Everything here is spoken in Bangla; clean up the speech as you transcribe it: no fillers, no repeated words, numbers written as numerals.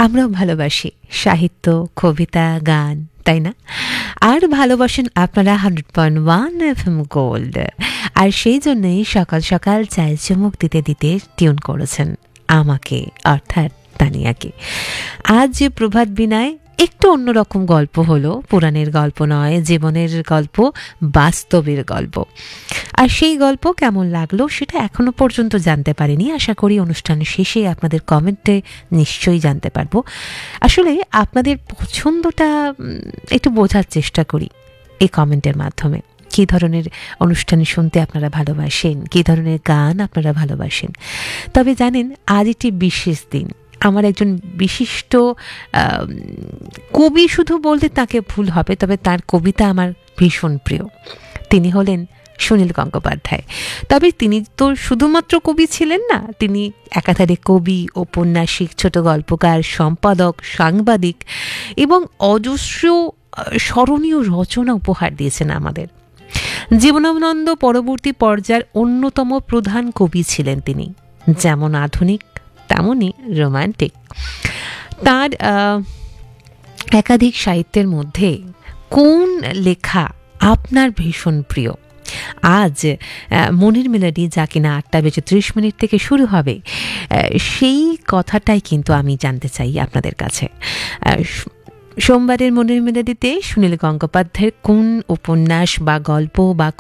আমরাও ভালোবাসি সাহিত্য, কবিতা, গান, তাই না? আর ভালোবাসেন আপনারা 100.1 FM গোল্ড। আর সেই জন্যই সকাল সকাল চায়ের চুমুক দিতে দিতে টিউন করেছেন আমাকে, অর্থাৎ তানিয়াকে। আজ যে প্রভাত বিনায় একটু অন্যরকম গল্প হলো, পুরাণের গল্প নয়, জীবনের গল্প, বাস্তবের গল্প। আর সেই গল্প কেমন লাগলো সেটা এখনো পর্যন্ত জানতে পারিনি। আশা করি অনুষ্ঠানের শেষে আপনাদের কমেন্টে নিশ্চয়ই জানতে পারবো। আসলে আপনাদের পছন্দটা একটু বোঝার চেষ্টা করি এই কমেন্টের মাধ্যমে। কী ধরনের অনুষ্ঠান শুনতে আপনারা ভালোবাসেন, কী ধরনের গান আপনারা ভালোবাসেন। তবে জানেন, আজ একটি বিশেষ দিন। আমার একজন বিশিষ্ট কবি শুধু বলতে তাকে ভুল হবে, তবে তার কবিতা আমার ভীষণ প্রিয়। তিনি হলেন সুনীল গঙ্গোপাধ্যায়। তবে তিনি তো শুধুমাত্র কবি ছিলেন না, তিনি একাধারে কবি, ঔপন্যাসিক, ছোট গল্পকার, সম্পাদক, সাংবাদিক এবং অজস্র স্মরণীয় রচনা উপহার দিয়েছেন আমাদের। জীবনানন্দ পরবর্তী পর্যায়ের অন্যতম প্রধান কবি ছিলেন তিনি, যেমন আধুনিক তেমনই রোমান্টিক। তার একাধিক সাহিত্যের মধ্যে কোন লেখা আপনার ভীষণ প্রিয়? আজ মনের মেলোডি, যা কিনা 8:30 থেকে শুরু হবে, সেই কথাটাই কিন্তু আমি জানতে চাই আপনাদের কাছে। সোমবারের মনের মেলোডিতে সুনীল গঙ্গোপাধ্যায়ের কোন উপন্যাস বা গল্প বা